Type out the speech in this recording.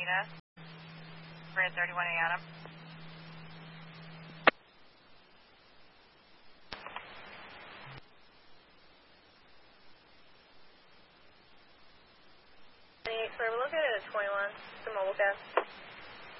Alameda. We're at 31 Adam. Sorry, we're located at 21. It's a mobile cast.